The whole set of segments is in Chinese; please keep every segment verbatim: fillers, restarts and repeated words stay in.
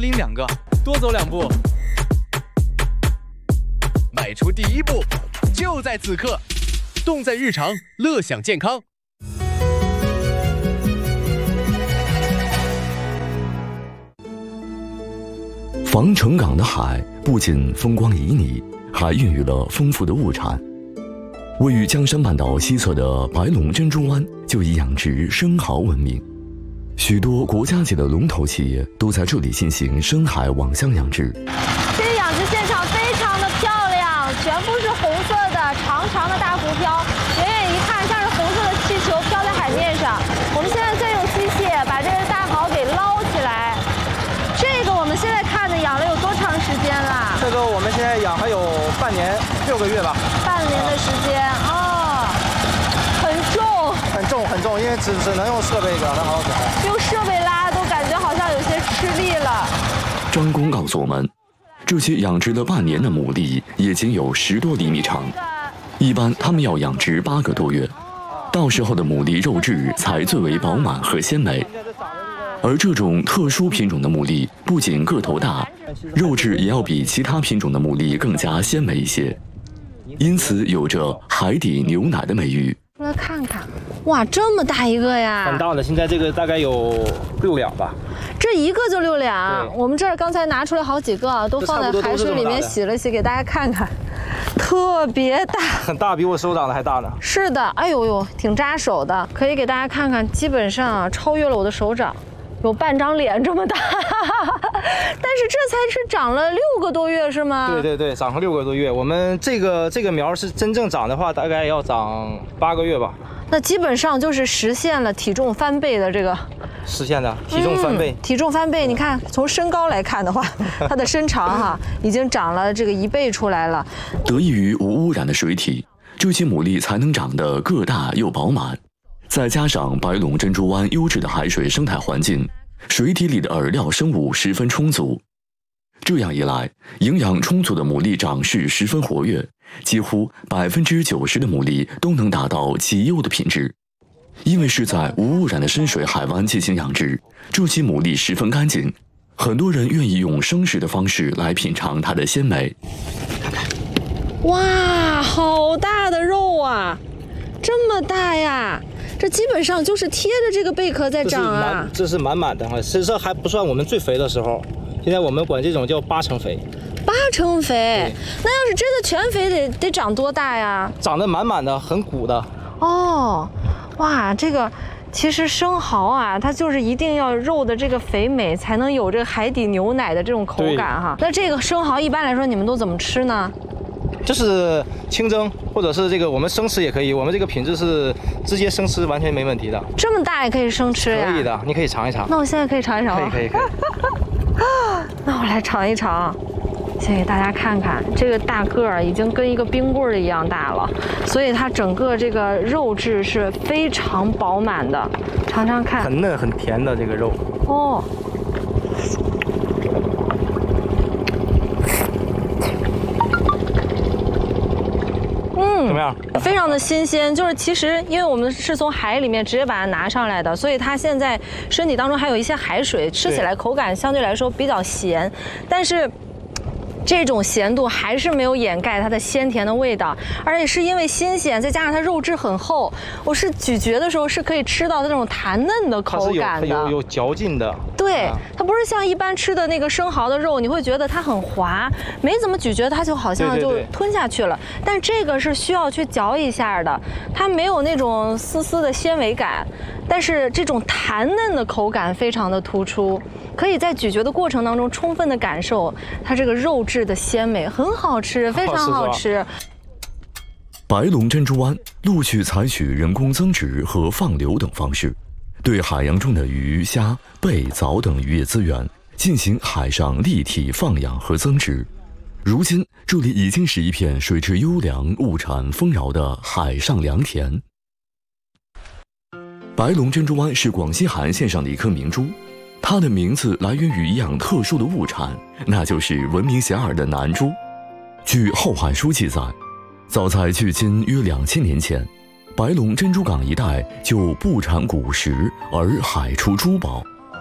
领两个，多走两步。 迈出第一步，就在此刻，动在日常，乐享健康。 防城港的海不仅风光旖旎，还孕育了丰富的物产。位于江山半岛西侧的白龙珍珠湾就以养殖生蚝闻名，许多国家级的龙头企业都在这里进行深海网箱养殖。 这个养殖现场非常的漂亮，全部是红色的长长的大浮漂，远远一看像是红色的气球飘在海面上。我们现在在用机械把这个大蚝给捞起来。这个我们现在看的养了有多长时间了？ 这个我们现在养还有半年六个月吧。 半年的时间哦，很重， 很重很重，因为只只能用设备给它捞起来。 用设备拉都感觉好像有些吃力了。 张工告诉我们，这些养殖了半年的牡蛎也仅有十多厘米长，一般他们要养殖八个多月，到时候的牡蛎肉质才最为饱满和鲜美。而这种特殊品种的牡蛎不仅个头大，肉质也要比其他品种的牡蛎更加鲜美一些，因此有着海底牛奶的美誉。 出来看看，哇，这么大一个呀！ 很大的，现在这个大概有六两吧。 这一个就六两，我们这儿刚才拿出来好几个，都放在海水里面洗了洗，给大家看看，特别大， 很大，比我手掌的还大呢。 是的，哎呦呦，挺扎手的，可以给大家看看，基本上啊超越了我的手掌。有半张脸这么大，但是这才是长了六个多月是吗？ 对对对，长了六个多月。我们这个这个苗是真正长的话，大概要长八个月吧。 那基本上就是实现了体重翻倍的这个。 实现的体重翻倍、 嗯，体重翻倍。你看，从身高来看的话，它的身长哈已经长了这个一倍出来了。 得益于无污染的水体，这些牡蛎才能长得个大又饱满。再加上白龙珍珠湾优质的海水生态环境，水体里的饵料生物十分充足。这样一来，营养充足的牡蛎长势十分活跃，几乎百分之九十的牡蛎都能达到极优的品质。因为是在无污染的深水海湾进行养殖，这些牡蛎十分干净，很多人愿意用生食的方式来品尝它的鲜美。 看看，哇，好大的肉啊，这么大呀！这基本上就是贴着这个贝壳在长啊， 这是满满的哈，其实这还不算我们最肥的时候，现在我们管这种叫八成肥。 八成肥，那要是真的全肥得得长多大呀？ 长得满满的，很鼓的。 哦，哇，这个其实生蚝啊，它就是一定要肉的这个肥美，才能有这个海底牛奶的这种口感哈。那这个生蚝一般来说你们都怎么吃呢？ 就是清蒸，或者是这个我们生吃也可以。我们这个品质是直接生吃，完全没问题的。 这么大也可以生吃呀？ 可以的，你可以尝一尝。 那我现在可以尝一尝吗？ 可以可以可以。 那我来尝一尝，先给大家看看，这个大个儿已经跟一个冰棍儿一样大了，所以它整个这个肉质是非常饱满的。尝尝看， 很嫩很甜的这个肉。 哦。 怎么样？ 非常的新鲜，就是其实因为我们是从海里面直接把它拿上来的，所以它现在身体当中还有一些海水，吃起来口感相对来说比较咸，但是这种咸度还是没有掩盖它的鲜甜的味道，而且是因为新鲜，再加上它肉质很厚，我是咀嚼的时候是可以吃到它这种弹嫩的口感的， 有有有嚼劲的。 对，它不是像一般吃的那个生蚝的肉，你会觉得它很滑，没怎么咀嚼它就好像就吞下去了。对对对，但这个是需要去嚼一下的，它没有那种丝丝的纤维感，但是这种弹嫩的口感非常的突出，可以在咀嚼的过程当中充分的感受它这个肉质的鲜美，很好吃，非常好吃。 白龙珍珠湾陆续采取人工增殖和放流等方式，对海洋中的鱼、虾、贝、藻等渔业资源进行海上立体放养和增殖。如今，这里已经是一片水质优良、物产丰饶的海上良田。白龙珍珠湾是广西海岸线上的一颗明珠，它的名字来源于一样特殊的物产，那就是闻名遐迩的南珠。据《后汉书》记载，早在距今约两千年前，白龙珍珠港一带就不产古石，而海出珠宝。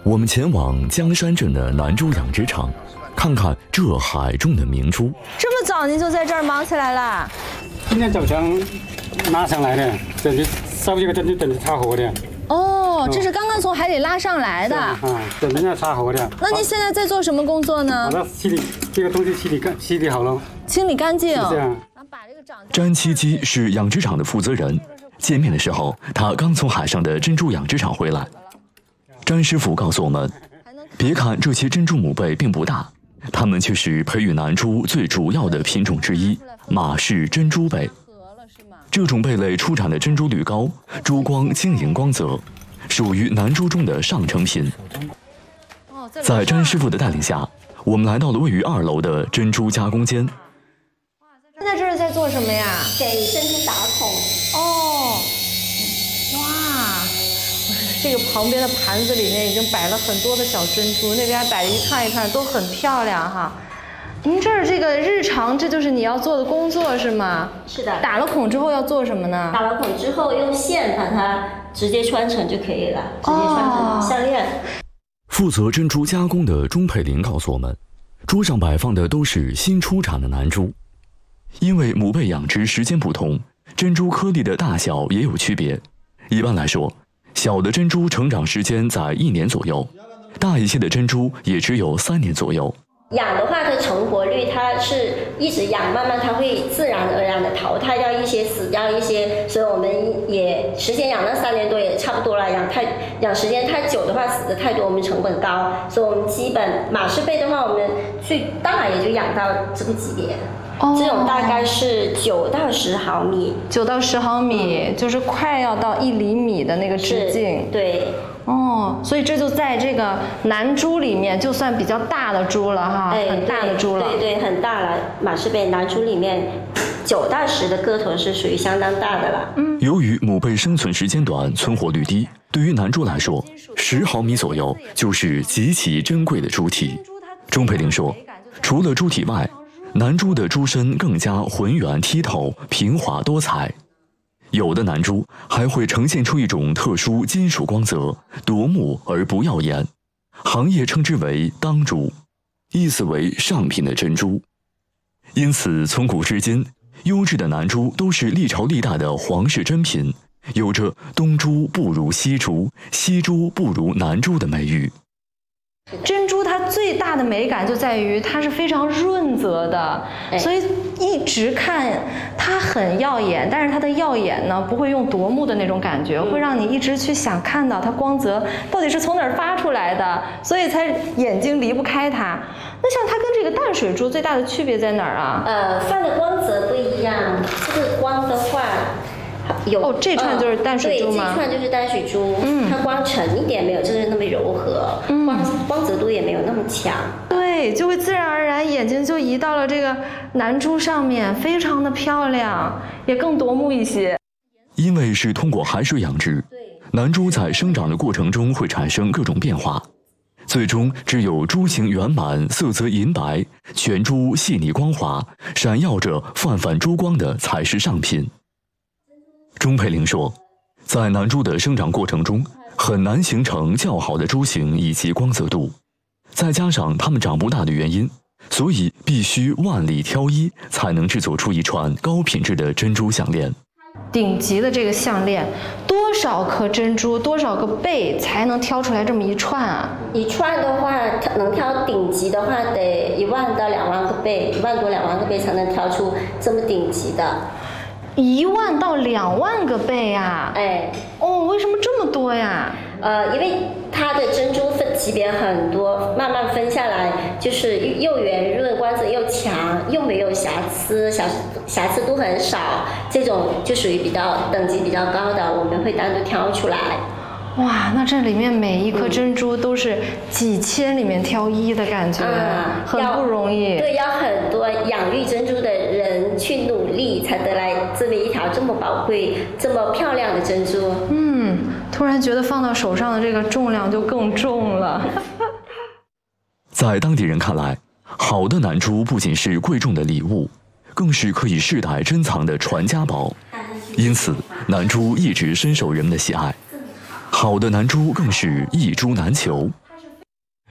我们前往江山镇的南珠养殖场，看看这海中的明珠。 这么早您就在这儿忙起来了？ 今天早上拉上来的，等着烧这个珍珠，等着擦活的。 哦，这是刚刚从海里拉上来的。 啊，等着要擦活的。 那您现在在做什么工作呢？ 把它清理，这个东西清理干清理好了。 清理干净。 是这样。 詹七基是养殖场的负责人。见面的时候，他刚从海上的珍珠养殖场回来。詹师傅告诉我们，别看这些珍珠母贝并不大，它们却是培育南珠最主要的品种之一——马氏珍珠贝。这种贝类出产的珍珠率高，珠光晶莹光泽，属于南珠中的上乘品。在詹师傅的带领下，我们来到了位于二楼的珍珠加工间。 现在这是在做什么呀？ 给珍珠打孔。 哦，哇，这个旁边的盘子里面已经摆了很多的小珍珠，那边摆的一串一串都很漂亮哈。您这儿这个日常，这就是你要做的工作是吗？ 是的。 打了孔之后要做什么呢？ 打了孔之后用线把它直接穿成就可以了，直接穿成项链。哦、 负责珍珠加工的钟佩玲告诉我们，桌上摆放的都是新出产的南珠。因为母贝养殖时间不同，珍珠颗粒的大小也有区别。一般来说，小的珍珠成长时间在一年左右，大一些的珍珠也只有三年左右。 养的话，它成活率它是一直养，慢慢它会自然而然的淘汰掉一些，死掉一些，所以我们也时间养那三年多也差不多了。养太养时间太久的话，死的太多，我们成本高，所以我们基本马氏贝的话，我们最大也就养到这个级别。哦、这种大概是九到十毫米， 九到十毫米、嗯、就是快要到一厘米的那个直径。 对。 哦，所以这就在这个南珠里面，就算比较大的珠了哈，哎、很大的珠了。 对 对, 对，很大了。马氏贝南珠里面，九到十的个头是属于相当大的了。 嗯。由于母贝生存时间短，存活率低，对于南珠来说，十毫米左右就是极其珍贵的珠体。钟佩玲说，除了珠体外，南珠的珠身更加浑圆剔透、平滑多彩。有的南珠还会呈现出一种特殊金属光泽，夺目而不耀眼，行业称之为当珠，意思为上品的珍珠。因此从古至今，优质的南珠都是历朝历代的皇室珍品，有着东珠不如西珠，西珠不如南珠的美誉。 珍珠它最大的美感就在于它是非常润泽的，所以一直看它很耀眼，但是它的耀眼呢不会用夺目的那种感觉，会让你一直去想看到它光泽到底是从哪儿发出来的，所以才眼睛离不开它。那像它跟这个淡水珠最大的区别在哪儿啊？ 呃，放的光泽不一样，这个光的话。有哦，这串就是淡水珠吗？ 对，这串就是淡水珠，嗯，它光沉一点没有，就是那么柔和，嗯，光光泽度也没有那么强， 对，就会自然而然眼睛就移到了这个南珠上面，非常的漂亮，也更夺目一些。 因为是通过海水养殖，南珠在生长的过程中会产生各种变化，最终只有珠形圆满、色泽银白、全珠细腻光滑、闪耀着泛泛珠光的才是上品。钟佩玲说，在南珠的生长过程中，很难形成较好的珠形以及光泽度，再加上它们长不大的原因，所以必须万里挑一，才能制作出一串高品质的珍珠项链。 顶级的这个项链，多少颗珍珠，多少个贝才能挑出来这么一串啊？ 一串的话，能挑顶级的话，得一万到两万个贝，一万多两万个贝才能挑出这么顶级的。 一万到两万个贝啊！ 哎， 哦，为什么这么多呀？ 呃，因为它的珍珠分级别很多，慢慢分下来，就是又圆润、光泽又强，又没有瑕疵，瑕瑕疵度很少，这种就属于比较等级比较高的，我们会单独挑出来。 哇，那这里面每一颗珍珠都是几千里面挑一的感觉，嗯、很不容易。 对，要很多养育珍珠的人去努力，才得来这么一条这么宝贵、这么漂亮的珍珠。 嗯，突然觉得放到手上的这个重量就更重了。 在当地人看来，好的南珠不仅是贵重的礼物，更是可以世代珍藏的传家宝，因此南珠一直深受人们的喜爱。好的南珠更是一珠难求，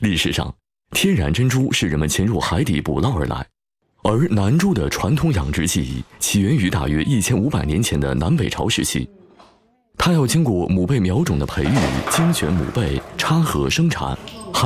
历史上，天然珍珠是人们潜入海底捕捞而来，而南珠的传统养殖技艺起源于大约一千五百年前的南北朝时期。它要经过母贝苗种的培育、精选母贝、插核生产，